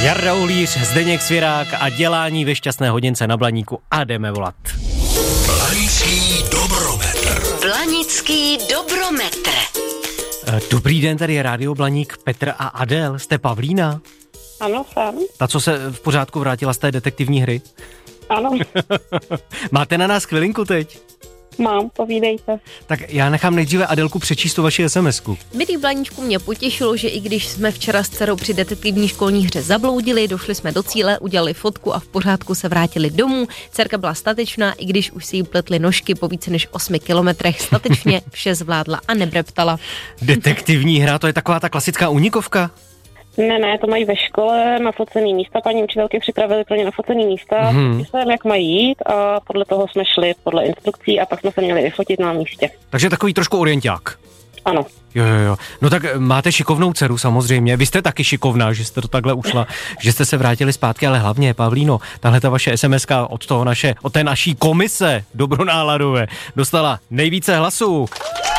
Jarda Uhlíř, Zdeněk Svěrák a dělání ve šťastné hodince na Blaníku a jdeme volat. Blanický dobrometr. Blanický dobrometr. Dobrý den, tady je Rádio Blaník, Petr a Adél. Jste Pavlína? Ano, jsem. Ta, co se v pořádku vrátila z té detektivní hry? Ano. Máte na nás chvilinku teď? Mám, povídejte. Tak já nechám nejdříve Adélku přečíst tu vaši SMS-ku. Milý Blaníčku, mě potěšilo, že i když jsme včera s dcerou při detektivní školní hře zabloudili, došli jsme do cíle, udělali fotku a v pořádku se vrátili domů. Dcerka byla statečná, i když už si jí pletly nožky po více než 8 kilometrech. Statečně vše zvládla a nebreptala. Detektivní hra, to je taková ta klasická únikovka? Ne, to mají ve škole nafocený místa, paní učitelky připravili pro ně nafocený místa, jsem, jak mají jít a podle toho jsme šli podle instrukcí a pak jsme se měli vyfotit na místě. Takže takový trošku orienták. Ano. Jo. No tak máte šikovnou dceru samozřejmě, vy jste taky šikovná, že jste to takhle ušla, že jste se vrátili zpátky, ale hlavně, Pavlíno, tahle ta vaše SMS-ka od té naší komise dobronáladové dostala nejvíce hlasů.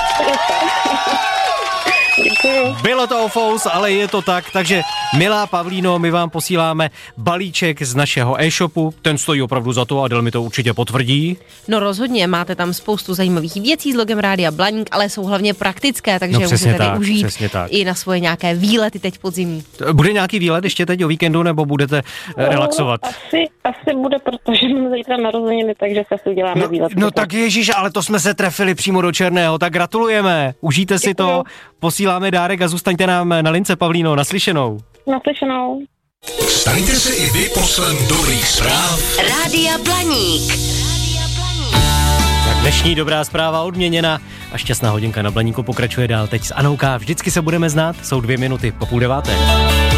Děkuju. Bylo to ofous, ale je to tak, takže milá Pavlíno, my vám posíláme balíček z našeho e-shopu, ten stojí opravdu za to, Adel mi to určitě potvrdí. No rozhodně, máte tam spoustu zajímavých věcí s logem Rádia Blaník, ale jsou hlavně praktické, takže přesně můžete tak, využít přesně tak. i na svoje nějaké výlety teď podzimní. Bude nějaký výlet ještě teď o víkendu, nebo budete relaxovat? Asi bude, protože mám zítra narozeniny, takže se asi uděláme výlet. No tak ježíš, ale to jsme se trefili přímo do černého, tak gratulujeme, užijte si to, posíláme dárek a zůstaňte nám na lince, Pavlíno, naslyšenou. Naslyšenou. Staňte se i vy poslem dobrých zpráv. Rádia Blaník. Tak dnešní dobrá zpráva odměněna a šťastná hodinka na Blaníku pokračuje dál teď s Anouka. Vždycky se budeme znát, jsou 2 minuty po 8:30.